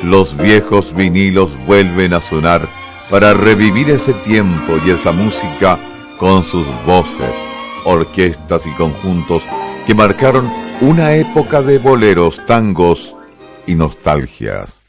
los viejos vinilos vuelven a sonar para revivir ese tiempo y esa música con sus voces, orquestas y conjuntos que marcaron una época de boleros, tangos y nostalgias.